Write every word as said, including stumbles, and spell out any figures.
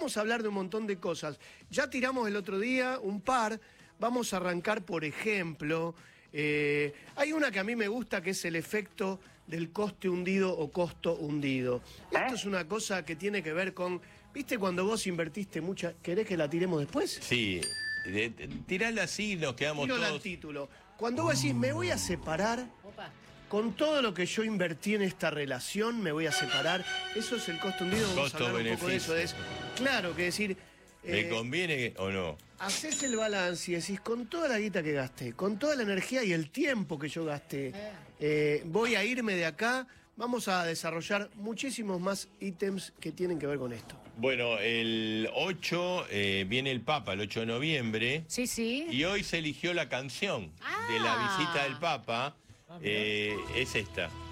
vamos a hablar de un montón de cosas. Ya tiramos el otro día un par, vamos a arrancar, por ejemplo, eh, hay una que a mí me gusta, que es el efecto del coste hundido o costo hundido. Esto es una cosa que tiene que ver con, ¿viste cuando vos invertiste mucha? ¿Querés que la tiremos después? Sí, de, de, tirala así y nos quedamos Tiro todos... al título. Cuando vos decís, me voy a separar... Opa. Con todo lo que yo invertí en esta relación, me voy a separar. Eso es el costo hundido. Vamos Costo a hablar un poco de eso. Es, claro, que decir... ¿Me eh, conviene o no? haces el balance y decís, con toda la guita que gasté, con toda la energía y el tiempo que yo gasté, eh, voy a irme de acá. Vamos a desarrollar muchísimos más ítems que tienen que ver con esto. Bueno, el ocho eh, viene el Papa, el ocho de noviembre. Sí, sí. Y hoy se eligió la canción Ah. de la visita del Papa. Eh, es esta.